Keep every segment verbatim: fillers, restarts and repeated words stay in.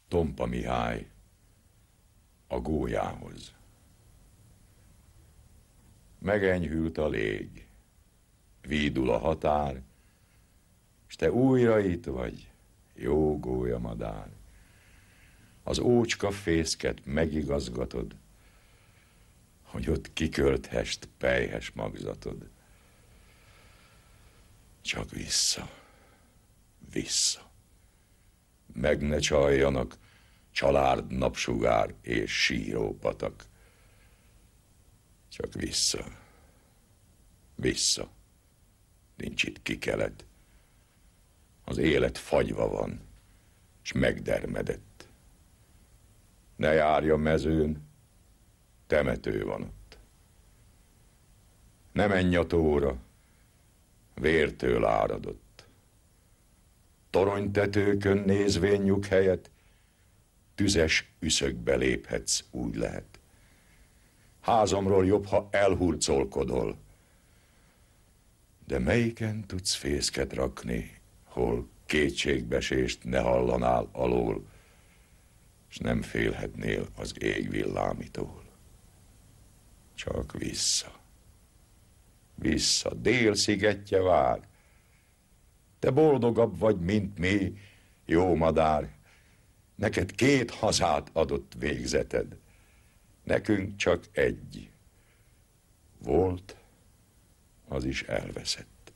Tompa Mihály a gólyához. Megenyhült a lég, vídul a határ, s te újra itt vagy, jó gólyamadár. Az ócska fészket megigazgatod, hogy ott kikölthest pelyhes magzatod. Csak vissza, vissza. Meg ne csaljanak család napsugár és sírópatak. Csak vissza, vissza. Nincs itt kikelet. Az élet fagyva van, s megdermedett. Ne járj a mezőn, temető van ott. Ne menj a tóra, vértől áradott. Toronytetőkön nézvén nyug helyet, tüzes üszökbe léphetsz, úgy lehet. Házamról jobb, ha elhurcolkodol. De melyiken tudsz fészket rakni, hol kétségbesést ne hallanál alól, s nem félhetnél az ég villámitól. Csak vissza, vissza, dél szigetje vár. Te boldogabb vagy, mint mi, jó madár. Neked két hazát adott végzeted, nekünk csak egy. Volt, az is elveszett.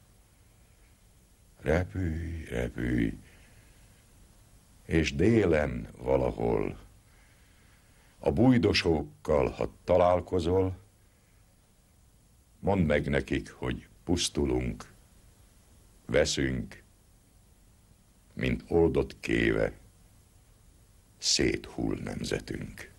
Repülj, repülj, és délen valahol a bujdosókkal, ha találkozol, mondd meg nekik, hogy pusztulunk, veszünk, mint oldott kéve, széthull nemzetünk.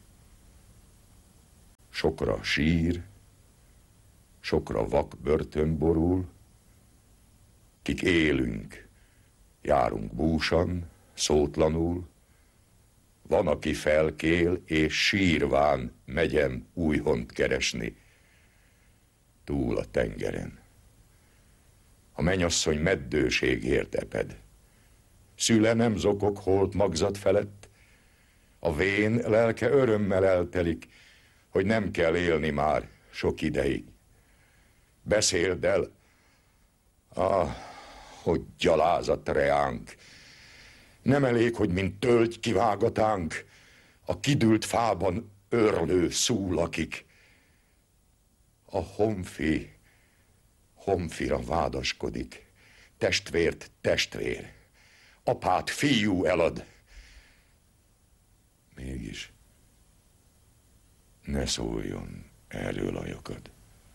Sokra sír, sokra vak börtön borul, kik élünk, járunk búsan, szótlanul, van, aki felkél, és sírván megyem újhont keresni, túl a tengeren. A mennyasszony meddőségért eped, szüle nem zokog holt magzat felett, a vén lelke örömmel eltelik, hogy nem kell élni már sok ideig. Beszéld el, ah, hogy gyalázat reánk. Nem elég, hogy mint tölgy kivágatánk, a kidült fában örlő szú lakik. A honfi, honfira vádaskodik, testvért testvér, apát fiú elad. Mégis ne szóljon erről a lyakad.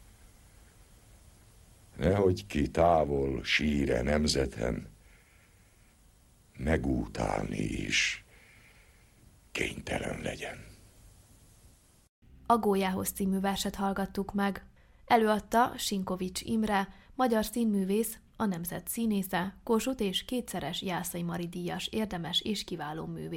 Nehogy ki távol síre nemzeten, megútálni is kénytelen legyen. A gólyához című verset hallgattuk meg. Előadta Sinkovics Imre, magyar színművész, a Nemzet színésze, Kossuth és kétszeres Jászai Mari díjas érdemes és kiváló művész.